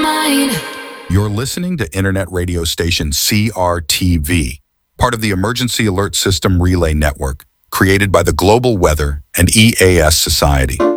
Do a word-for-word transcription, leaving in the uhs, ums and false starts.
mind. You're listening to internet radio station C R T V, part of the Emergency Alert System Relay Network, created by the Global Weather and E A S Society.